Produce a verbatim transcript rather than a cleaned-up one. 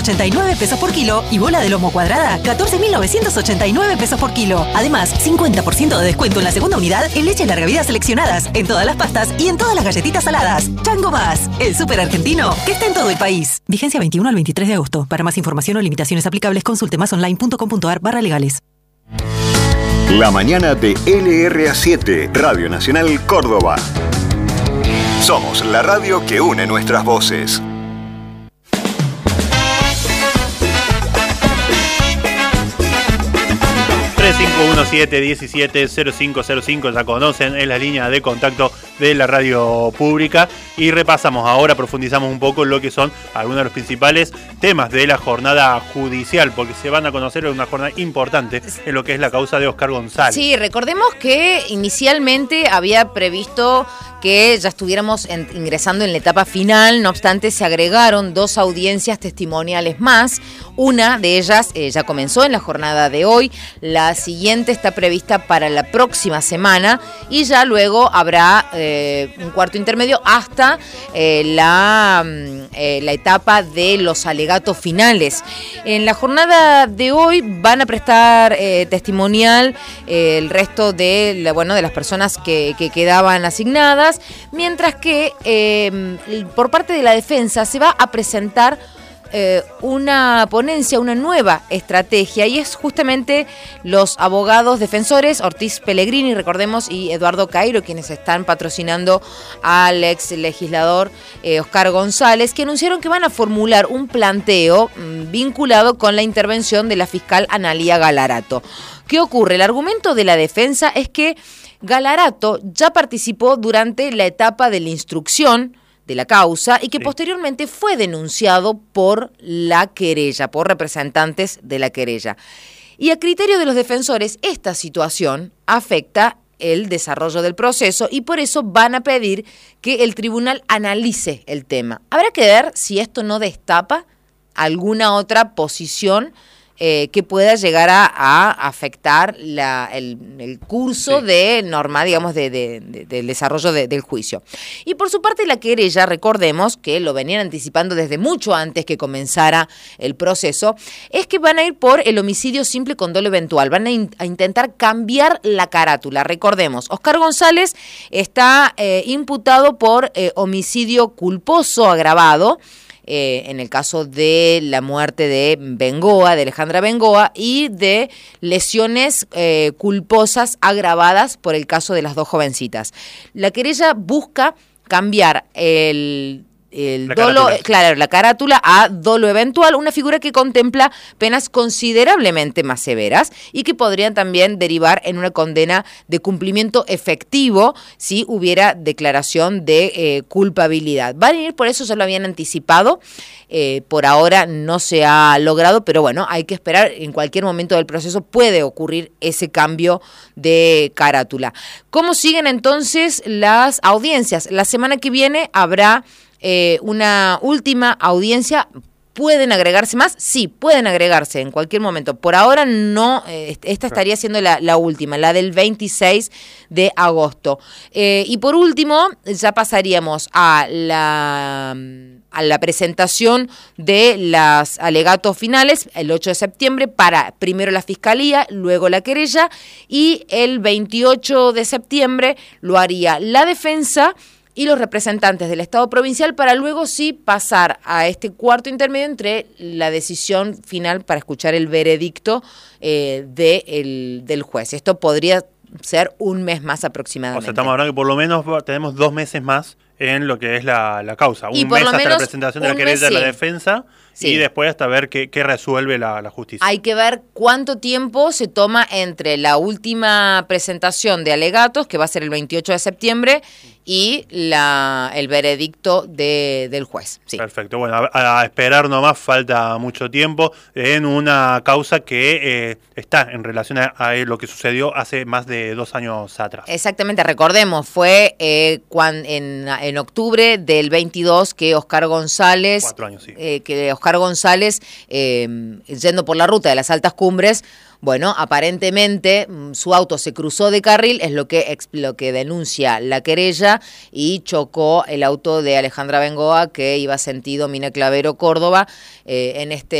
ochenta y nueve pesos por kilo y bola de lomo cuadrada, catorce mil novecientos ochenta y nueve pesos por kilo. Además, cincuenta por ciento de descuento en la segunda unidad en leche larga vida seleccionadas, en todas las pastas y en todas las galletitas saladas. Chango Más, el súper argentino que está en todo el país. Vigencia veintiuno al veintitrés de agosto. Para más información o limitaciones aplicables, consulte masonline.com.ar barra legales. La mañana de L R A siete, Radio Nacional Córdoba. Somos la radio que une nuestras voces. tres cinco uno siete, diecisiete cero cinco cero cinco, ya conocen, es la línea de contacto de la radio pública, y repasamos ahora, profundizamos un poco en lo que son algunos de los principales temas de la jornada judicial, porque se van a conocer una jornada importante en lo que es la causa de Oscar González. Sí, recordemos que inicialmente había previsto que ya estuviéramos en, ingresando en la etapa final, no obstante se agregaron dos audiencias testimoniales más. Una de ellas eh, ya comenzó en la jornada de hoy, la siguiente está prevista para la próxima semana y ya luego habrá eh, un cuarto intermedio hasta eh, la, eh, la etapa de los alegatos finales. En la jornada de hoy van a prestar eh, testimonial eh, el resto de, la, bueno, de las personas que, que quedaban asignadas, mientras que eh, por parte de la defensa se va a presentar Eh, una ponencia, una nueva estrategia, y es justamente los abogados defensores Ortiz Pellegrini, recordemos, y Eduardo Cairo, quienes están patrocinando al ex legislador eh, Oscar González, que anunciaron que van a formular un planteo mmm, vinculado con la intervención de la fiscal Analía Galarato. ¿Qué ocurre? El argumento de la defensa es que Galarato ya participó durante la etapa de la instrucción de la causa y que sí. posteriormente fue denunciado por la querella, por representantes de la querella. Y a criterio de los defensores, esta situación afecta el desarrollo del proceso y por eso van a pedir que el tribunal analice el tema. Habrá que ver si esto no destapa alguna otra posición Eh, que pueda llegar a, a afectar la, el, el curso sí. de norma, digamos, de, de, de, del desarrollo de, del juicio. Y por su parte la querella, recordemos que lo venían anticipando desde mucho antes que comenzara el proceso, es que van a ir por el homicidio simple con dolo eventual, van a, in, a intentar cambiar la carátula. Recordemos, Oscar González está eh, imputado por eh, homicidio culposo agravado, Eh, en el caso de la muerte de Bengoa, de Alejandra Bengoa, y de lesiones eh, culposas agravadas por el caso de las dos jovencitas. La querella busca cambiar el... El la dolo, carátula. claro, la carátula a dolo eventual, una figura que contempla penas considerablemente más severas y que podrían también derivar en una condena de cumplimiento efectivo si hubiera declaración de eh, culpabilidad. Van a ir, por eso ya lo habían anticipado, eh, por ahora no se ha logrado, pero bueno, hay que esperar, en cualquier momento del proceso puede ocurrir ese cambio de carátula. ¿Cómo siguen entonces las audiencias? La semana que viene habrá Eh, una última audiencia. ¿Pueden agregarse más? Sí, pueden agregarse en cualquier momento. Por ahora no, eh, esta estaría siendo la, la última, la del veintiséis de agosto. Eh, y por último, ya pasaríamos a la, a la presentación de los alegatos finales el ocho de septiembre para primero la Fiscalía, luego la querella, y el veintiocho de septiembre lo haría la defensa y los representantes del Estado provincial, para luego sí pasar a este cuarto intermedio entre la decisión final para escuchar el veredicto eh, de el, del juez. Esto podría ser un mes más aproximadamente. O sea, estamos hablando que por lo menos tenemos dos meses más en lo que es la, la causa. Y un por mes lo hasta menos la presentación de la un querella mes, de la sí. defensa Sí. y después hasta ver qué, qué resuelve la, la justicia. Hay que ver cuánto tiempo se toma entre la última presentación de alegatos, que va a ser el veintiocho de septiembre, y la, el veredicto de, del juez. Sí. Perfecto, bueno, a, a esperar nomás, falta mucho tiempo en una causa que eh, está en relación a, a lo que sucedió hace más de dos años atrás. Exactamente, recordemos, fue eh, cuando en, en en octubre del veintidós que Oscar González, Cuatro años, sí. eh, que Oscar González, eh, yendo por la ruta de las altas cumbres, bueno, aparentemente su auto se cruzó de carril, es lo que, lo que denuncia la querella, y chocó el auto de Alejandra Bengoa, que iba sentido Mina Clavero, Córdoba, eh, en este